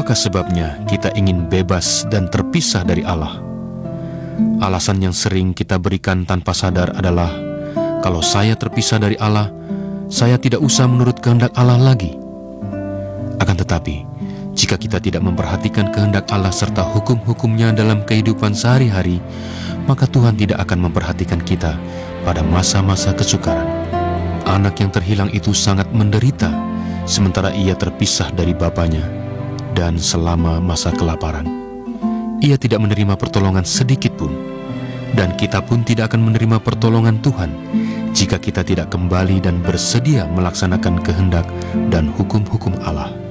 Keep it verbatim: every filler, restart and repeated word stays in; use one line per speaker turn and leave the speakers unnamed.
Apakah sebabnya kita ingin bebas dan terpisah dari Allah? Alasan yang sering kita berikan tanpa sadar adalah, kalau saya terpisah dari Allah, saya tidak usah menurut kehendak Allah lagi. Akan tetapi, jika kita tidak memperhatikan kehendak Allah serta hukum-hukumnya dalam kehidupan sehari-hari, maka Tuhan tidak akan memperhatikan kita pada masa-masa kesukaran. Anak yang terhilang itu sangat menderita, sementara ia terpisah dari bapanya, dan selama masa kelaparan, ia tidak menerima pertolongan sedikit pun. Dan kita pun tidak akan menerima pertolongan Tuhan jika kita tidak kembali dan bersedia melaksanakan kehendak dan hukum-hukum Allah.